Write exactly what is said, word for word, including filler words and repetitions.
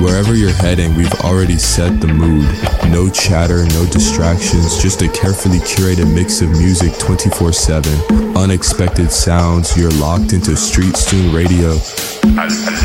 Wherever you're heading, we've already set the mood. No chatter, no distractions, just a carefully curated mix of music twenty-four seven. Unexpected sounds, you're locked into Street Student Radio.